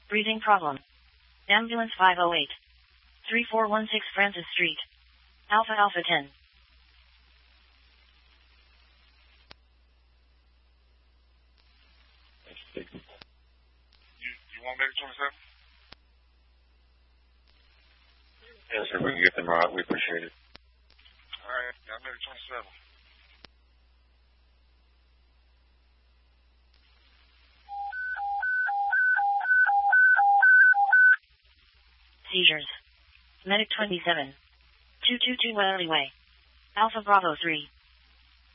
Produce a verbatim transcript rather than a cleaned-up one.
Breathing problem. Ambulance five oh eight. three four one six Francis Street. Alpha Alpha ten. You, you want Medic twenty-seven? Yes, sir. We can get them right. We appreciate it. All right. Got Medic twenty-seven. Seizures. Medic twenty-seven. two two two Wellesley Way. Alpha Bravo three.